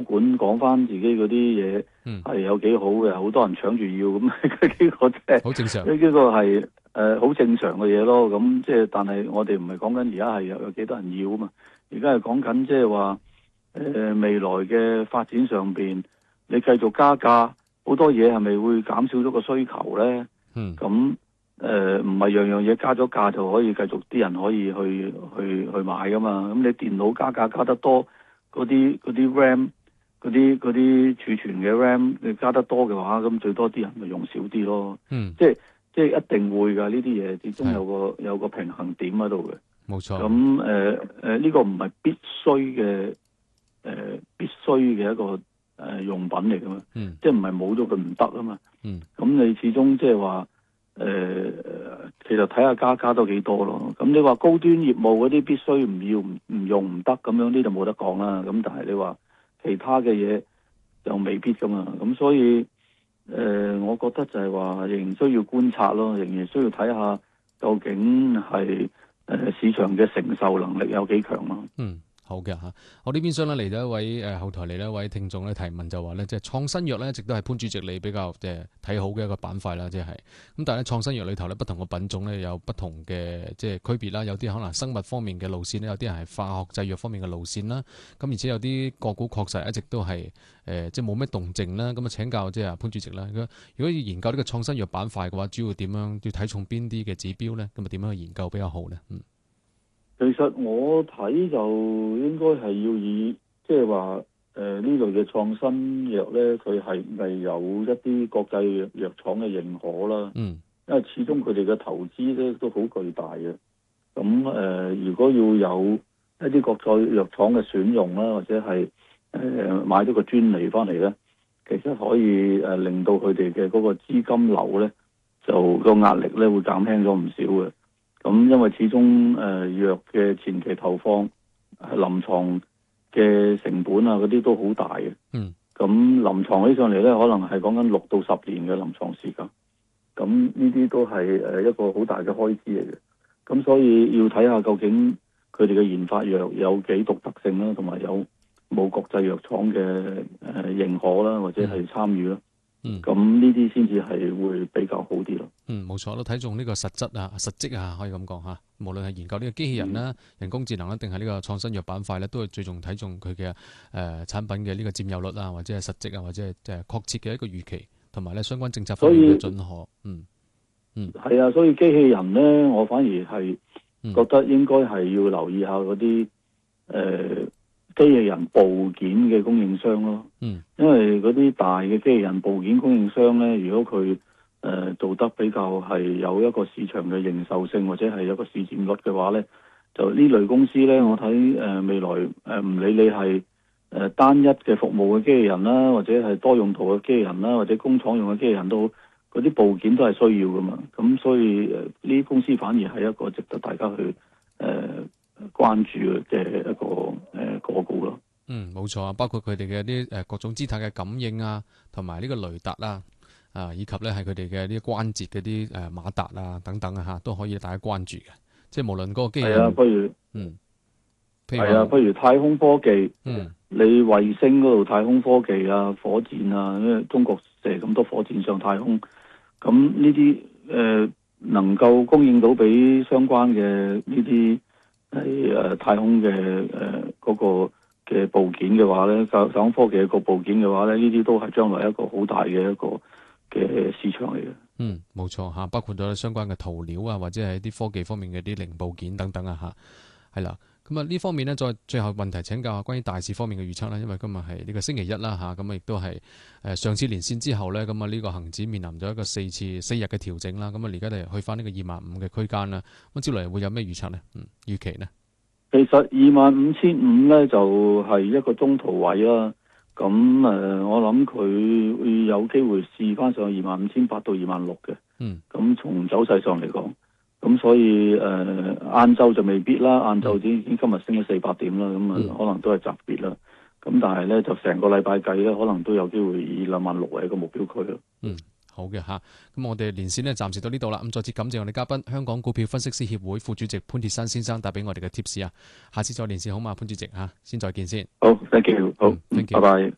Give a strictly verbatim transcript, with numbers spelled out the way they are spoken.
管講翻自己嗰啲嘢係有幾好嘅，好多人搶住要咁，呢個即係好正常。 呢呢個係誒好正常嘅嘢咯。咁即係但係我哋唔係講緊而家係有有幾多人要啊嘛，而家係講緊即係話誒未來嘅發展上邊，你繼續加價，好多嘢係咪會減少咗個需求咧？ 嗯， 咁誒唔係樣樣嘢加咗價就可以繼續啲人可以去去去買噶嘛？咁你電腦加價加得多，嗰啲嗰啲 RAM 嗰啲嗰啲儲存嘅 RAM 你加得多嘅話，咁最多啲人咪用少啲咯。 嗯， 即係即係一定會㗎，呢啲嘢始終有個有個平衡點喺度嘅。 冇錯。 咁誒誒呢個唔係必須嘅誒必須嘅一個誒、呃、用品嚟㗎嘛。 嗯， 即係唔係冇咗佢唔得啊嘛。 嗯， 咁你始終即係話誒，其實睇下加加多幾多咯。咁你話高端業務嗰啲必須唔要唔唔用唔得咁樣，呢就冇得講啦。咁但係你話其他嘅嘢就未必噶嘛。咁所以誒、呃，我覺得就係話仍然需要觀察咯，仍然需要睇下究竟係誒、呃、市場嘅承受能力有幾強咯。 嗯。好嘅嚇，我呢邊廂咧嚟咗一位誒、呃、後台嚟一位聽眾咧提問就話咧，即係創新藥咧一直都係潘主席你比較即係睇好嘅一個板塊啦，即係咁。但係咧創新藥裏頭咧不同嘅品種咧有不同嘅即係區別啦，有啲可能生物方面嘅路線咧，有啲人係化學製藥方面嘅路線啦。咁而且有啲個股確實一直都係誒、呃、即係冇咩動靜啦。咁啊請教即係潘主席啦，如果要研究呢個創新藥板塊嘅話，主要點樣要睇重邊啲嘅指標咧？咁啊點樣去研究比較好咧？嗯。 其實我睇就應該係要以即係話誒呢類嘅創新藥咧，佢係咪有一啲國際藥廠嘅認可啦？ 嗯， 因為始終佢哋嘅投資咧都好巨大嘅。咁誒、呃，如果要有一啲國際藥廠嘅選用啦，或者係誒、呃、買咗個專利翻嚟咧，其實可以誒、呃、令到佢哋嘅嗰個資金流咧，就個壓力咧會減輕咗唔少嘅。咁因為始終誒藥嘅前期投放、臨床嘅成本啊嗰啲都好大嘅。 嗯。 咁臨床起上嚟咧，可能係講緊六到十年嘅臨床時間。咁呢啲都係誒一個好大嘅開支嚟嘅。咁所以要睇下究竟佢哋嘅研發藥有幾獨特性啦，同埋有冇國際藥廠嘅誒認可啦，或者係參與啦。 嗯， 咁呢啲先至係會比較好啲咯。 嗯，冇錯，都睇中呢個實質啊、實績啊，可以咁講嚇。無論係研究呢個機器人啦、嗯、人工智能啦，定係呢個創新藥板塊咧，都係最重睇重佢嘅誒產品嘅呢個佔有率啊，或者係實績啊，或者係誒確切嘅一個預期，同埋咧相關政策方面嘅準可。嗯嗯，係啊，所以機器人咧，我反而係覺得應該係要留意下嗰啲誒機器人部件嘅供應商咯。嗯，因為嗰啲大嘅機器人部件供應商咧，如果佢誒、呃、做得比較係有一個市場嘅認受性，或者係有一個市佔率嘅話咧，就呢類公司咧，我睇誒、呃、未來誒唔、呃、理你係誒、呃、單一嘅服務嘅機器人啦，或者係多用途嘅機器人啦，或者工廠用嘅機器人都好，嗰啲部件都係需要噶嘛。咁所以誒呢啲公司反而係一個值得大家去誒。呃關注嘅一個誒、呃、個股咯。 嗯，冇錯啊，包括佢哋嘅啲誒各種姿態嘅感應啊，同埋呢個雷達啦，啊以及咧係佢哋嘅啲關節嗰啲誒馬達啊等等啊嚇，都可以大家關注嘅。即係無論嗰個機器人， 係啊，不如嗯， 係啊，不如太空科技， 嗯， 你衛星嗰度太空科技啊，火箭啊，因為中國射咁多火箭上太空，咁呢啲誒能夠供應到俾相關嘅呢啲。係誒太空嘅誒嗰個嘅部件嘅話咧，太空科技嘅個部件嘅話咧，呢啲都係將來一個好大嘅一個嘅市場嚟嘅。嗯， 冇錯嚇，包括咗相關嘅塗料啊，或者係啲科技方面嘅啲零部件等等啊嚇，係啦。咁啊呢方面呢，再最後問題請教下關於大市方面嘅預測啦。因為今日係呢個星期一啦嚇，咁啊亦都係誒上次連線之後呢，咁啊呢個恆指面臨咗一個四次四日嘅調整啦。咁啊而家就去翻呢個二萬五嘅區間啦。咁接落嚟會有咩預測呢？嗯，預期呢？ 其實二萬五千五呢，就係一個中途位啦。咁誒，我諗佢會有機會試翻上二萬五千八到二萬六嘅。嗯。咁從走勢上嚟講。咁所以誒，晏、呃、晝就未必啦，晏晝已經今日升咗四百點啦，咁啊、嗯、可能都係集別啦。咁但係咧，就成個禮拜計咧，可能都有機會以兩萬六為一個目標區咯。嗯，好嘅吓，咁我哋連線呢暫時到呢度啦。咁再次感謝我哋嘉賓，香港股票分析師協會副主席潘鐵珊先生帶俾我哋嘅貼士啊。下次再連線好嘛，潘主席吓，先再見先。好 ，thank you，好，嗯、thank you，拜拜。